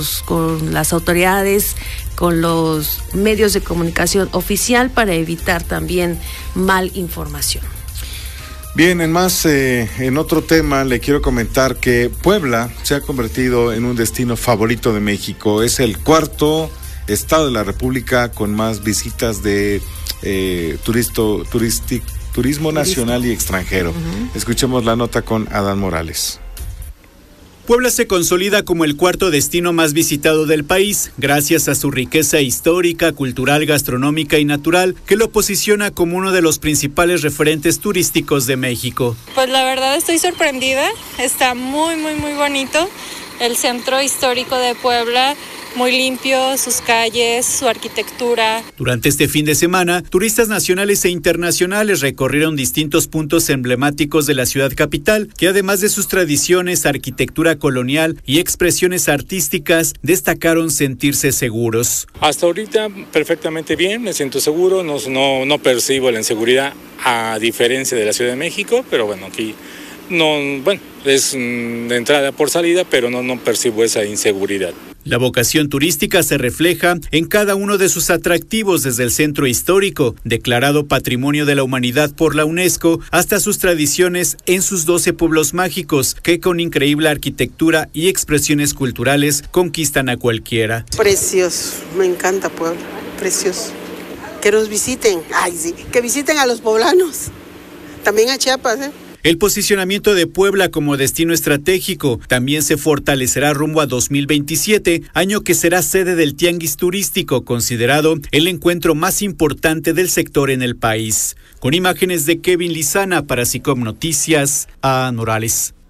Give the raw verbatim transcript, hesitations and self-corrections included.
con las autoridades, con los medios de comunicación oficial para evitar también mal información. Bien, en más, eh, en otro tema le quiero comentar que Puebla se ha convertido en un destino favorito de México. Es el cuarto estado de la República con más visitas de eh, turisto, turistic, turismo nacional y extranjero. Uh-huh. Escuchemos la nota con Adán Morales. Puebla se consolida como el cuarto destino más visitado del país, gracias a su riqueza histórica, cultural, gastronómica y natural, que lo posiciona como uno de los principales referentes turísticos de México. Pues la verdad estoy sorprendida, está muy, muy, muy bonito. El centro histórico de Puebla, muy limpio, sus calles, su arquitectura. Durante este fin de semana, turistas nacionales e internacionales recorrieron distintos puntos emblemáticos de la ciudad capital, que además de sus tradiciones, arquitectura colonial y expresiones artísticas, destacaron sentirse seguros. Hasta ahorita perfectamente bien, me siento seguro, no, no, no percibo la inseguridad a diferencia de la Ciudad de México, pero bueno, aquí no, bueno, es de entrada por salida, pero no, no percibo esa inseguridad. La vocación turística se refleja en cada uno de sus atractivos, desde el centro histórico, declarado Patrimonio de la Humanidad por la UNESCO, hasta sus tradiciones en sus doce pueblos mágicos, que con increíble arquitectura y expresiones culturales conquistan a cualquiera. Precioso, me encanta Puebla, precioso. Que nos visiten, ay sí, que visiten a los poblanos, también a Chiapas, ¿eh? El posicionamiento de Puebla como destino estratégico también se fortalecerá rumbo a dos mil veintisiete, año que será sede del Tianguis Turístico, considerado el encuentro más importante del sector en el país. Con imágenes de Kevin Lizana para SICOM Noticias, a Morales.